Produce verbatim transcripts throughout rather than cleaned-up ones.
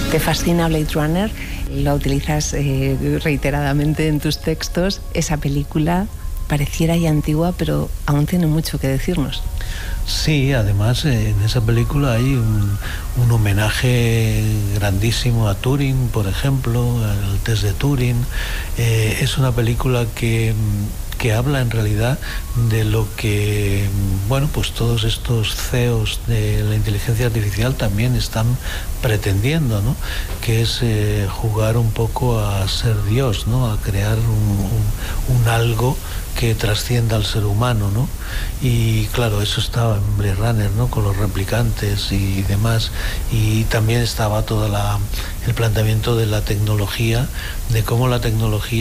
Te fascina Blade Runner, lo utilizas eh, reiteradamente en tus textos. Esa película pareciera ya antigua, pero aún tiene mucho que decirnos. Sí, además eh, en esa película hay un, un homenaje grandísimo a Turing, por ejemplo, al test de Turing. Eh, es una película que... que habla en realidad de lo que, bueno, pues todos estos C E Os de la inteligencia artificial también están pretendiendo, ¿no? Que es eh, jugar un poco a ser Dios, ¿no? A crear un, un, un algo que trascienda al ser humano, ¿no? Y claro, eso estaba en Blade Runner, ¿no? Con los replicantes y demás. Y también estaba todo la, el planteamiento de la tecnología, de cómo la tecnología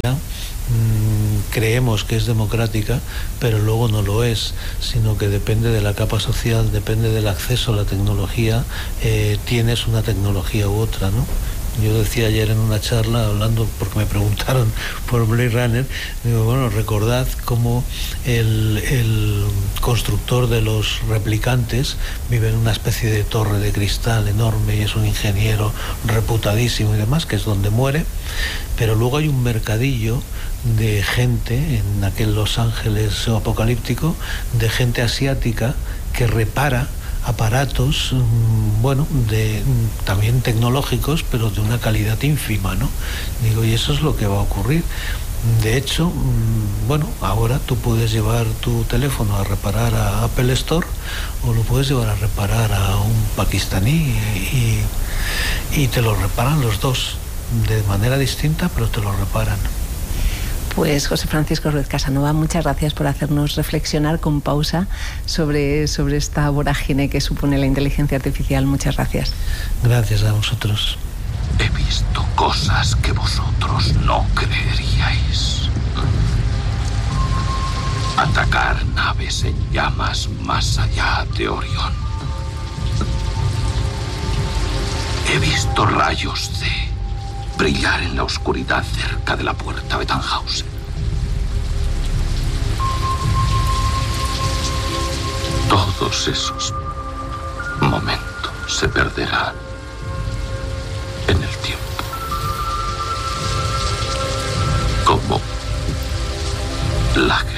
creemos que es democrática, pero luego no lo es, sino que depende de la capa social, depende del acceso a la tecnología, eh, tienes una tecnología u otra, ¿no? Yo decía ayer en una charla, hablando, porque me preguntaron por Blade Runner, digo, bueno, recordad cómo el, el constructor de los replicantes vive en una especie de torre de cristal enorme y es un ingeniero reputadísimo y demás, que es donde muere, pero luego hay un mercadillo de gente en aquel Los Ángeles apocalíptico, de gente asiática que repara aparatos, bueno, de, también tecnológicos, pero de una calidad ínfima, ¿no? Digo, y eso es lo que va a ocurrir. De hecho, bueno, ahora tú puedes llevar tu teléfono a reparar a Apple Store o lo puedes llevar a reparar a un pakistaní y, y te lo reparan los dos, de manera distinta, pero te lo reparan. Pues José Francisco Ruiz Casanova, muchas gracias por hacernos reflexionar con pausa sobre, sobre esta vorágine que supone la inteligencia artificial. Muchas gracias. Gracias a vosotros. He visto cosas que vosotros no creeríais. Atacar naves en llamas más allá de Orión. He visto rayos de brillar en la oscuridad cerca de la puerta de Tannhausen. Todos esos momentos se perderán en el tiempo. Como lágrimas.